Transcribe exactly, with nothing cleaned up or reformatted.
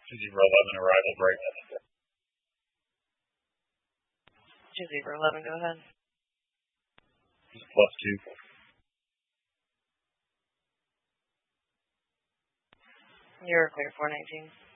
two zero eleven, arrival break. two zero eleven, go ahead. Plus two. You're clear, four nineteen.